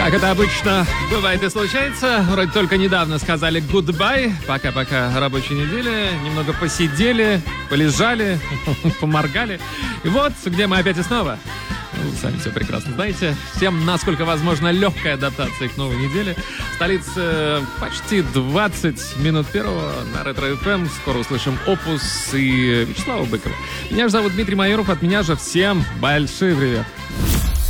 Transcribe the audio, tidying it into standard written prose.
Как это обычно бывает и случается, вроде только недавно сказали goodbye, пока-пока рабочей недели, немного посидели, полежали, поморгали. И вот, где мы опять и снова. Вы сами все прекрасно знаете. Всем, насколько возможно, легкая адаптация к новой неделе. Столица почти 20 минут первого на Ретро-ФМ. Скоро услышим Опус и Вячеслава Быкова. Меня же зовут Дмитрий Майоров, от меня же всем большой привет.